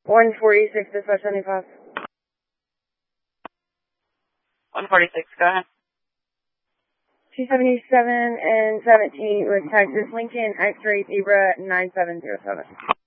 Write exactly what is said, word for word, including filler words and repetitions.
one forty-six, dispatch seventy-five. one forty-six, go ahead. two seventy-seven and seventeen with Texas Lincoln X-ray Zebra nine seven zero seven.